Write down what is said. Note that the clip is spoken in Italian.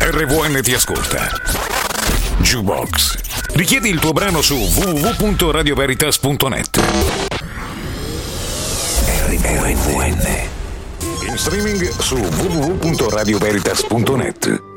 RVN ti ascolta. Jukebox. Richiedi il tuo brano su www.radioveritas.net. RVN. In streaming su www.radioveritas.net.